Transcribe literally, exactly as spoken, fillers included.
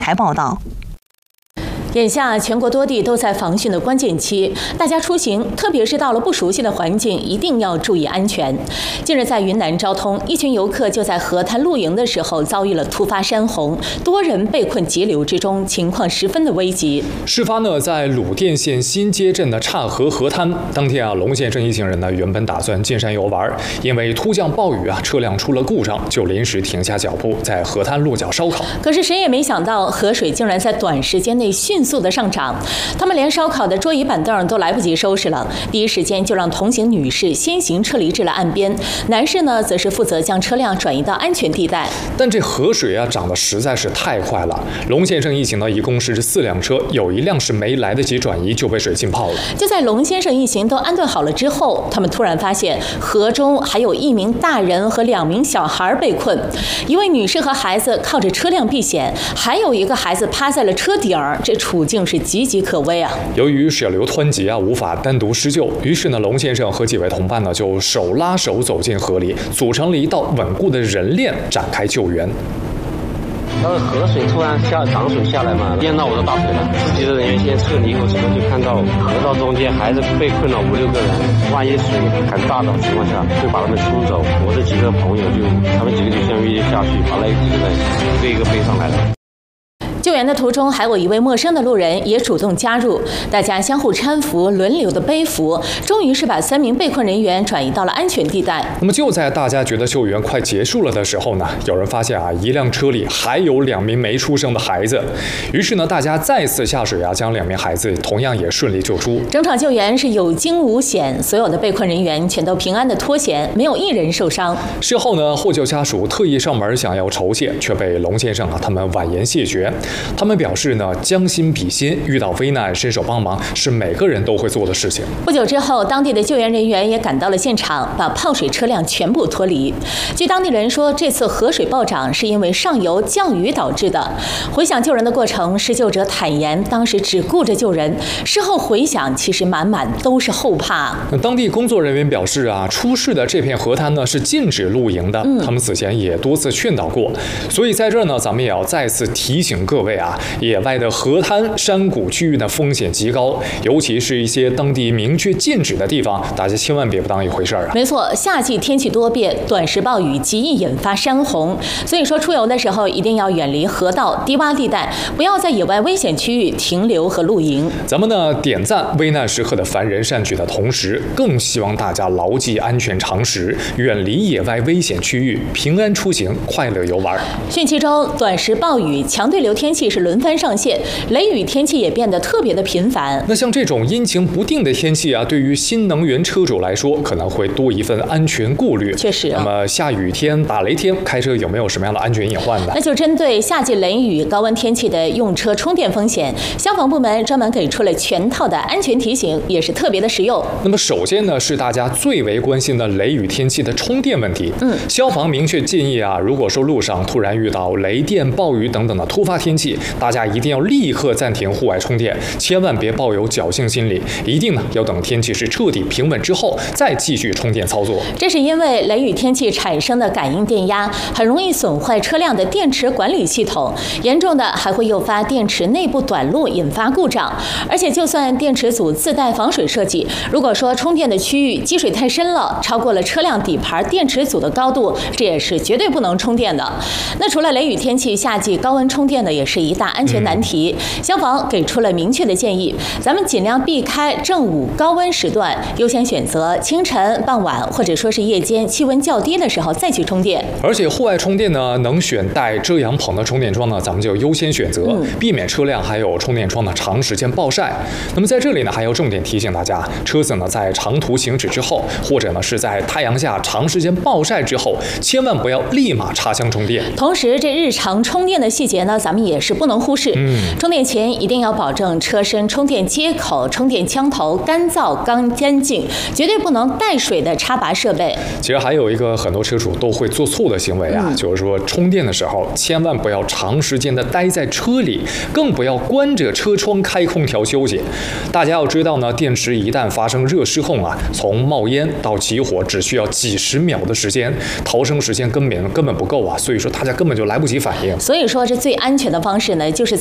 台报道。 眼下全国多地都在防汛的关键期，大家出行，特别是到了不熟悉的环境，一定要注意安全。近日在云南昭通，一群游客就在河滩露营的时候遭遇了突发山洪，多人被困急流之中，情况十分的危急。 事发呢在鲁甸县新街镇的岔河河滩，当天啊，龙先生一行人呢原本打算进山游玩，因为突降暴雨啊，车辆出了故障，就临时停下脚步，在河滩落脚烧烤。 可是谁也没想到，河水竟然在短时间内迅速的上涨，他们连烧烤的桌椅板凳都来不及收拾了，第一时间就让同行女士先行撤离至了岸边，男士呢则是负责将车辆转移到安全地带。 但这河水啊涨得实在是太快了，龙先生一行呢一共是四辆车，有一辆是没来得及转移就被水浸泡了。 就在龙先生一行都安顿好了之后，他们突然发现河中还有一名大人和两名小孩被困，一位女士和孩子靠着车辆避险，还有一个孩子趴在了车顶，这处境是岌岌可危啊！ 由于水流湍急啊，无法单独施救，于是呢，龙先生和几位同伴呢就手拉手走进河里，组成了一道稳固的人链，展开救援。 那个河水突然下涨水下来嘛，淹到我的大腿了。自己的人员先撤离后，什么就看到河道中间还是被困了五六个人。万一水很大的情况下，会把他们冲走。我这几个朋友就，他们几个就相约下去，把那几个人一个一个背上来了。 救援的途中，还有一位陌生的路人也主动加入，大家相互搀扶，轮流的背扶，终于是把三名被困人员转移到了安全地带。 那么就在大家觉得救援快结束了的时候呢，有人发现啊，一辆车里还有两名没出生的孩子，于是呢，大家再次下水啊，将两名孩子同样也顺利救出。 整场救援是有惊无险，所有的被困人员全都平安的脱险，没有一人受伤。 事后呢，获救家属特意上门想要酬谢，却被龙先生啊他们婉言谢绝。他们表示呢，将心比心，遇到危难伸手帮忙是每个人都会做的事情。 不久之后，当地的救援人员也赶到了现场，把泡水车辆全部脱离。据当地人说，这次河水暴涨是因为上游降雨导致的。回想救人的过程，施救者坦言，当时只顾着救人，事后回想，其实满满都是后怕。 那当地工作人员表示啊，出事的这片河滩呢是禁止露营的，嗯、他们此前也多次劝导过，所以在这儿呢，咱们也要再次提醒各位啊。野外的河滩、山谷区域的风险极高，尤其是一些当地明确禁止的地方，大家千万别不当一回事儿啊！ 没错，夏季天气多变，短时暴雨极易引发山洪，所以说出游的时候一定要远离河道、低洼地带，不要在野外危险区域停留和露营。 咱们呢点赞危难时刻的凡人善举的同时，更希望大家牢记安全常识，远离野外危险区域，平安出行，快乐游玩。 汛期中，短时暴雨、强对流天气是轮番上线，雷雨天气也变得特别的频繁。 那像这种阴晴不定的天气啊，对于新能源车主来说，可能会多一份安全顾虑。 确实、啊。 那么下雨天、打雷天开车有没有什么样的安全隐患呢？ 那就针对夏季雷雨、高温天气的用车充电风险，消防部门专门给出了全套的安全提醒，也是特别的实用。 那么首先呢，是大家最为关心的雷雨天气的充电问题。嗯，消防明确建议啊，如果说路上突然遇到雷电、暴雨等等的突发天气，大家一定要立刻暂停户外充电，千万别抱有侥幸心理，一定呢要等天气是彻底平稳之后再继续充电操作。 这是因为雷雨天气产生的感应电压很容易损坏车辆的电池管理系统，严重的还会诱发电池内部短路，引发故障。而且就算电池组自带防水设计，如果说充电的区域积水太深了，超过了车辆底盘电池组的高度，这也是绝对不能充电的。那除了雷雨天气，夏季高温充电呢也是一大安全难题。嗯、消防给出了明确的建议，咱们尽量避开正午高温时段，优先选择清晨、傍晚或者说是夜间气温较低的时候再去充电。 而且户外充电呢，能选带遮阳棚的充电桩呢，咱们就优先选择，嗯、避免车辆还有充电桩的长时间暴晒。那么在这里呢，还要重点提醒大家，车子呢在长途行驶之后，或者呢是在太阳下长时间暴晒之后，千万不要立马插枪充电。 同时，这日常充电的细节呢，咱们也是不能忽视。嗯，充电前一定要保证车身充电接口、充电枪头干燥、干干净，绝对不能带水的插拔设备。 其实还有一个很多车主都会做错的行为啊，嗯、就是说充电的时候千万不要长时间的待在车里，更不要关着车窗开空调休息。大家要知道呢，电池一旦发生热失控啊，从冒烟到起火只需要几十秒的时间，逃生时间根本根本不够啊，所以说大家根本就来不及反应。 所以说，这最安全的方式。 式呢，就是